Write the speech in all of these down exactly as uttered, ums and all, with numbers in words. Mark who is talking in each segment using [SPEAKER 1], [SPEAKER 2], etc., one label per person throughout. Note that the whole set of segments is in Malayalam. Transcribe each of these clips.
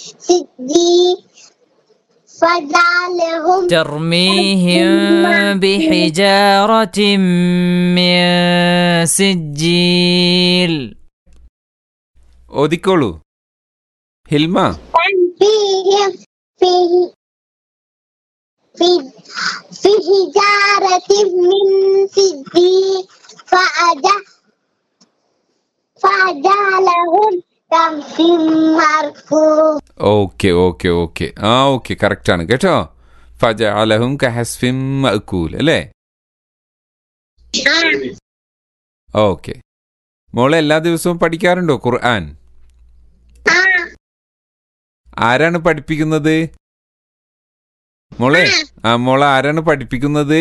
[SPEAKER 1] صديق فجعلهم
[SPEAKER 2] ترميهم بحجارة من سجيل.
[SPEAKER 3] ഓതിക്കോളൂ ഹിൽമ.
[SPEAKER 1] فيهم في في في حجارة من سجيل فأجعل فجعلهم كعصف مأكول.
[SPEAKER 3] ഓക്കെ ഓക്കെ ഓക്കെ ആ ഓക്കെ കറക്റ്റ് ആണ് കേട്ടോ. ഫജഅലഹും കഹസ്ഫിൻ മഅകൂൽ അല്ലേ? ഓക്കെ. മോളെ എല്ലാ ദിവസവും പഠിക്കാറുണ്ടോ ഖുർആൻ? ആരാണ് പഠിപ്പിക്കുന്നത് മോളെ? ആ മോളെ ആരാണ് പഠിപ്പിക്കുന്നത്?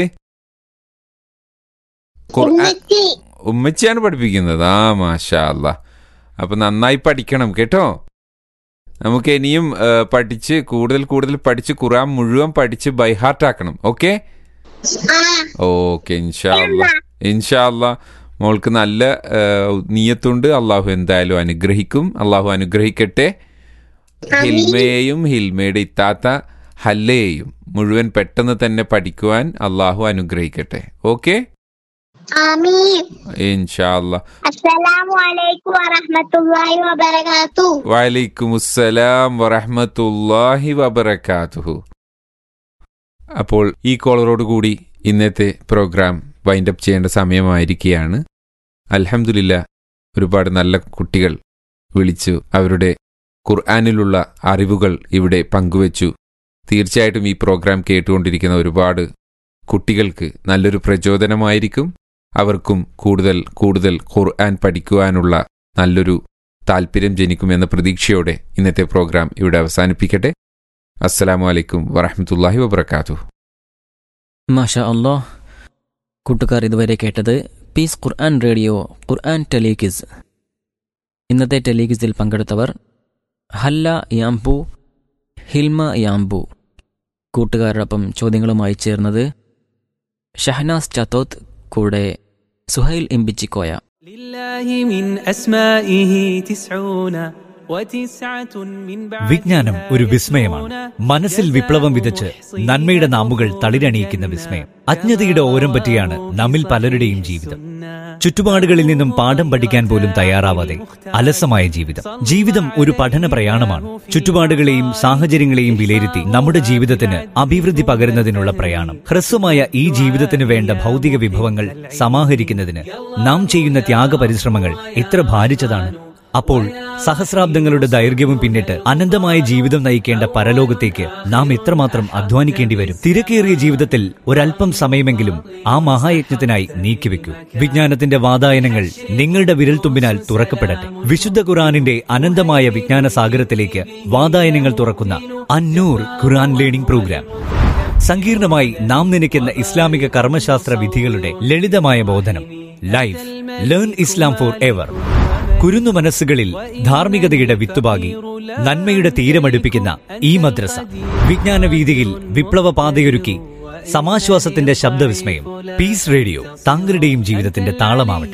[SPEAKER 3] ഖുർആൻ ഉമ്മച്ചിയാണ് പഠിപ്പിക്കുന്നത്. ആ മാഷാ അല്ലാ. അപ്പൊ നന്നായി പഠിക്കണം കേട്ടോ. നമുക്ക് ഇനിയും പഠിച്ച് കൂടുതൽ കൂടുതൽ പഠിച്ച് ഖുർആൻ മുഴുവൻ പഠിച്ച് ബൈഹാർട്ട് ആക്കണം. ഓക്കെ ഓക്കെ ഇൻഷാ അല്ലാ. ഇൻഷാ അല്ലാ മോൾക്ക് നല്ല നിയ്യത്തുണ്ട്. അള്ളാഹു എന്തായാലും അനുഗ്രഹിക്കും. അള്ളാഹു അനുഗ്രഹിക്കട്ടെ. ഹിൽമയെയും ഹിൽമയുടെ ഇത്താത്ത ഹല്ലയെയും മുഴുവൻ പെട്ടെന്ന് തന്നെ പഠിക്കുവാൻ അള്ളാഹു അനുഗ്രഹിക്കട്ടെ. ഓക്കെ
[SPEAKER 1] ആമീൻ
[SPEAKER 3] ഇൻഷാ അല്ലാ.
[SPEAKER 1] അസ്സലാമു അലൈക്കും വറഹ്മത്തുള്ളാഹി വബറകാതുഹു.
[SPEAKER 3] വഅലൈക്കും അസ്സലാം വറഹ്മത്തുള്ളാഹി വബറകാതുഹു. അപ്പോൾ ഈ കോളറോട് കൂടി ഇന്നത്തെ പ്രോഗ്രാം വൈൻഡപ്പ് ചെയ്യേണ്ട സമയമായിരിക്കുകയാണ്. അൽഹംദുലില്ലാ ഒരുപാട് നല്ല കുട്ടികൾ വിളിച്ചു അവരുടെ ഖുർആനിലുള്ള അറിവുകൾ ഇവിടെ പങ്കുവച്ചു. തീർച്ചയായിട്ടും ഈ പ്രോഗ്രാം കേട്ടുകൊണ്ടിരിക്കുന്ന ഒരുപാട് കുട്ടികൾക്ക് നല്ലൊരു പ്രചോദനമായിരിക്കും. അവർക്കും കൂടുതൽ കൂടുതൽ ഖുർആൻ പഠിക്കുവാനുള്ള നല്ലൊരു താല്പര്യം ജനിക്കുമെന്ന പ്രതീക്ഷയോടെ ഇന്നത്തെ പ്രോഗ്രാം ഇവിടെ അവസാനിപ്പിക്കട്ടെ. അസ്സലാമു അലൈക്കും വറഹ്മത്തുള്ളാഹി വബറകാതുഹു.
[SPEAKER 2] മാഷാ അല്ലാഹ്. കൂട്ടുകാർ ഇതുവരെ കേട്ടത് പീസ് ഖുർആൻ റേഡിയോ ഖുർആൻ ടെലികിസ്. ഇന്നത്തെ ടെലികിസിൽ പങ്കെടുത്തവർ ഹല്ല യാംപു, ഹിൽമ യാംപു. കൂട്ടുകാരോടൊപ്പം ചോദ്യങ്ങളുമായി ചേർന്നത് ഷഹനാസ് ചത്തോത്ത്, കൂടെ സുഹൈൽ ഇമ്പിച്ചിക്കോയ.
[SPEAKER 4] വിജ്ഞാനം ഒരു വിസ്മയമാണ്. മനസ്സിൽ വിപ്ലവം വിതച്ച് നന്മയുടെ നാമ്പുകൾ തളിരണിയിക്കുന്ന വിസ്മയം. അജ്ഞതയുടെ ഓരം പറ്റിയാണ് നമ്മിൽ പലരുടെയും ജീവിതം. ചുറ്റുപാടുകളിൽ നിന്നും പാഠം പഠിക്കാൻ പോലും തയ്യാറാവാതെ അലസമായ ജീവിതം. ജീവിതം ഒരു പഠന പ്രയാണമാണ്. ചുറ്റുപാടുകളെയും സാഹചര്യങ്ങളെയും വിലയിരുത്തി നമ്മുടെ ജീവിതത്തിന് അഭിവൃദ്ധി പകരുന്നതിനുള്ള പ്രയാണം. ഹ്രസ്വമായ ഈ ജീവിതത്തിന് വേണ്ട ഭൗതിക വിഭവങ്ങൾ സമാഹരിക്കുന്നതിന് നാം ചെയ്യുന്ന ത്യാഗ പരിശ്രമങ്ങൾ എത്ര ഭാരിച്ചതാണ്. അപ്പോൾ സഹസ്രാബ്ദങ്ങളുടെ ദൈർഘ്യവും പിന്നിട്ട് അനന്തമായ ജീവിതം നയിക്കേണ്ട പരലോകത്തേക്ക് നാം എത്രമാത്രം അധ്വാനിക്കേണ്ടി വരും. തിരക്കേറിയ ജീവിതത്തിൽ ഒരല്പം സമയമെങ്കിലും ആ മഹായജ്ഞത്തിനായി നീക്കിവെക്കൂ. വിജ്ഞാനത്തിന്റെ വാതായനങ്ങൾ നിങ്ങളുടെ വിരൽത്തുമ്പിനാൽ തുറക്കപ്പെടട്ടെ. വിശുദ്ധ ഖുർആനിന്റെ അനന്തമായ വിജ്ഞാന സാഗരത്തിലേക്ക് വാതായനങ്ങൾ തുറക്കുന്ന അന്നൂർ ഖുർആൻ ലേണിംഗ് പ്രോഗ്രാം. സങ്കീർണമായി നാം നനയ്ക്കുന്ന ഇസ്ലാമിക കർമ്മശാസ്ത്ര വിധികളുടെ ലളിതമായ ബോധനം. Life learn Islam for ever. കുരുന്നു മനസ്സുകളിൽ ധാർമ്മികതയുടെ വിത്തുപാകി നന്മയുടെ തീരമടുപ്പിക്കുന്ന ഈ മദ്രസ വിജ്ഞാന വീതിയിൽ വിപ്ലവ പാതയൊരുക്കി സമാശ്വാസത്തിന്റെ ശബ്ദവിസ്മയം. പീസ് റേഡിയോ താങ്കളുടെയും ജീവിതത്തിന്റെ താളമാവട്ടെ.